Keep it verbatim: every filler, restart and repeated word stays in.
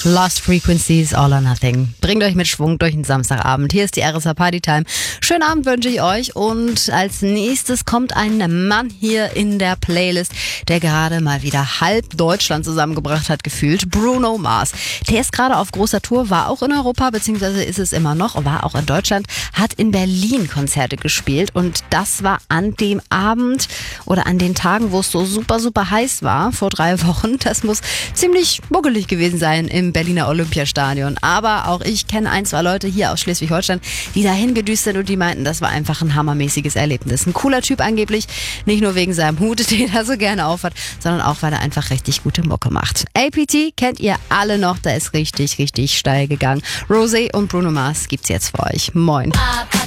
Lost Frequencies, All or Nothing. Bringt euch mit Schwung durch den Samstagabend. Hier ist die R S A Party Time. Schönen Abend wünsche ich euch. Und als nächstes kommt ein Mann hier in der Playlist, der gerade mal wieder halb Deutschland zusammengebracht hat, gefühlt. Bruno Mars. Der ist gerade auf großer Tour, war auch in Europa, beziehungsweise ist es immer noch, war auch in Deutschland, hat in Berlin Konzerte gespielt. Und das war an dem Abend oder an den Tagen, wo es so super, super heiß war, vor drei Wochen. Das muss ziemlich muggelig gewesen sein im Berliner Olympiastadion. Aber auch ich kenne ein, zwei Leute hier aus Schleswig-Holstein, die dahin gedüst sind und die meinten, das war einfach ein hammermäßiges Erlebnis. Ein cooler Typ angeblich, nicht nur wegen seinem Hut, den er so gerne aufhat, sondern auch, weil er einfach richtig gute Mucke macht. A P T kennt ihr alle noch, da ist richtig, richtig steil gegangen. Rosé und Bruno Mars gibt's jetzt für euch. Moin.